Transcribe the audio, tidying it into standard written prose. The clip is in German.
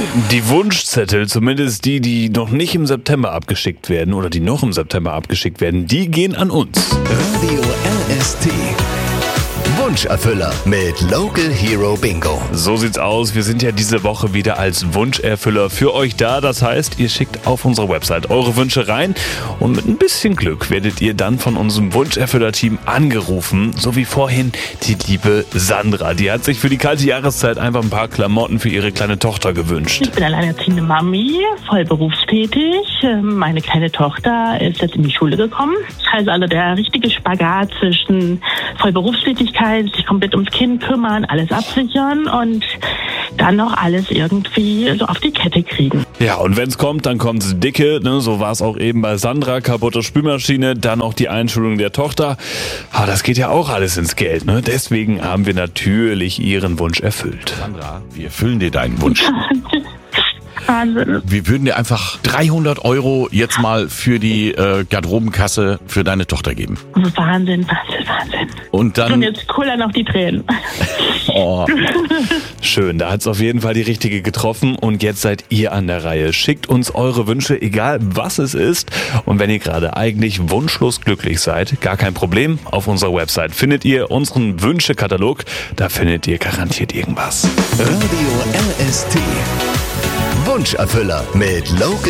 Die Wunschzettel, zumindest die noch nicht im September abgeschickt werden oder die noch im September abgeschickt werden, die gehen an uns. Radio LST. Wunscherfüller mit Local Hero Bingo. So sieht's aus. Wir sind ja diese Woche wieder als Wunscherfüller für euch da. Das heißt, ihr schickt auf unsere Website eure Wünsche rein und mit ein bisschen Glück werdet ihr dann von unserem Wunscherfüller-Team angerufen. So wie vorhin die liebe Sandra. Die hat sich für die kalte Jahreszeit einfach ein paar Klamotten für ihre kleine Tochter gewünscht. Ich bin alleinerziehende Mami, voll berufstätig. Meine kleine Tochter ist jetzt in die Schule gekommen. Das heißt also der richtige Spagat zwischen Vollberufstätigkeit, sich komplett ums Kind kümmern, alles absichern und dann noch alles irgendwie so auf die Kette kriegen. Ja, und wenn's kommt, dann kommt's dicke. Ne? So war's auch eben bei Sandra. Kaputte Spülmaschine, dann auch die Einschulung der Tochter. Aber das geht ja auch alles ins Geld. Ne? Deswegen haben wir natürlich ihren Wunsch erfüllt. Sandra, wir erfüllen dir deinen Wunsch. Wahnsinn. Wir würden dir einfach 300 € jetzt mal für die Garderobenkasse für deine Tochter geben. Wahnsinn. Und Und dann... jetzt kullern noch die Tränen. Oh, Schön, da hat's auf jeden Fall die richtige getroffen. Und jetzt seid ihr an der Reihe. Schickt uns eure Wünsche, egal was es ist. Und wenn ihr gerade eigentlich wunschlos glücklich seid, gar kein Problem. Auf unserer Website findet ihr unseren Wünschekatalog. Da findet ihr garantiert irgendwas. Radio LST. Wunscherfüller mit Local